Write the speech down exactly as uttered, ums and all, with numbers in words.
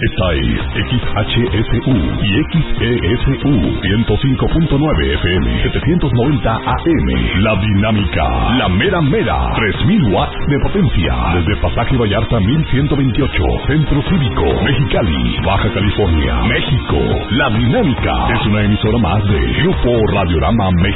Esta es X H S U y X E S U ciento cinco punto nueve F M, setecientos noventa A M. La Dinámica, la mera mera, tres mil watts de potencia. Desde Pasaje Vallarta mil ciento veintiocho, Centro Cívico, Mexicali, Baja California, México. La Dinámica es una emisora más de Grupo Radiorama México.